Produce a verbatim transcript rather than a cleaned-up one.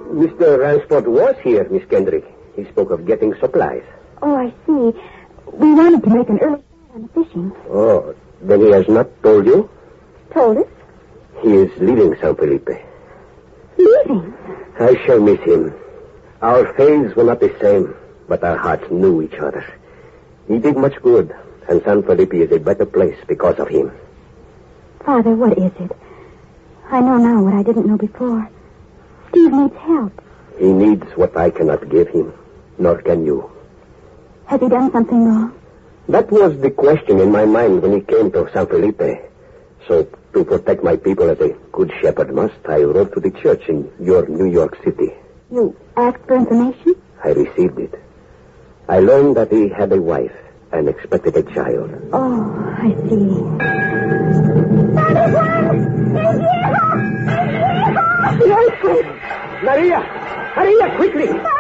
Mister Ransford was here, Miss Kendrick. He spoke of getting supplies. Oh, I see. We wanted to make an early start on the fishing. Oh, then he has not told you? Told us? He is leaving San Felipe. Leaving? I shall miss him. Our faiths were not the same, but our hearts knew each other. He did much good, and San Felipe is a better place because of him. Father, what is it? I know now what I didn't know before. Steve needs help. He needs what I cannot give him, nor can you. Has he done something wrong? That was the question in my mind when he came to San Felipe. So, to protect my people as a good shepherd must, I wrote to the church in your New York City. You asked for information? I received it. I learned that he had a wife and expected a child. Oh, I see. Yes, Maria! Maria, quickly!